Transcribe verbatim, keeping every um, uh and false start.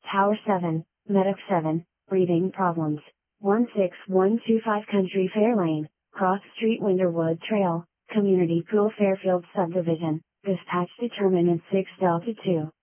Power seven, Medic seven, breathing problems. one six one two five Country Fair Lane, Cross Street Winterwood Trail, Community Pool Fairfield Subdivision. Dispatch determinant six Delta two.